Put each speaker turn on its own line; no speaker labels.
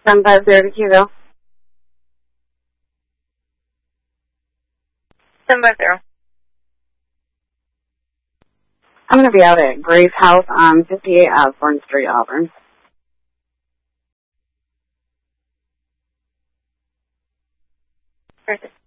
750 to Hugo.
750.
I'm going to be out at Gray's house on 58 Osborne Street, Auburn.
Perfect.